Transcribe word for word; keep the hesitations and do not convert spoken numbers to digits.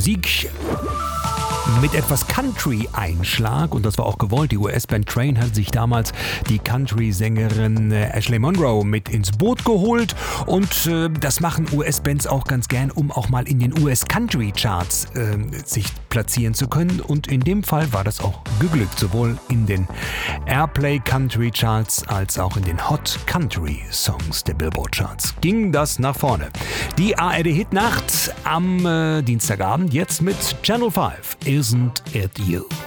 Musik mit etwas Country-Einschlag, und das war auch gewollt. Die U S-Band Train hat sich damals die Country-Sängerin Ashley Monroe mit ins Boot geholt, und äh, das machen U S-Bands auch ganz gern, um auch mal in den U S-Country-Charts äh, sich platzieren zu können, und in dem Fall war das auch geglückt, sowohl in den Airplay Country Charts als auch in den Hot Country Songs der Billboard Charts. Ging das nach vorne. Die A R D Hitnacht am äh, Dienstagabend, jetzt mit Channel fünf. Isn't It You?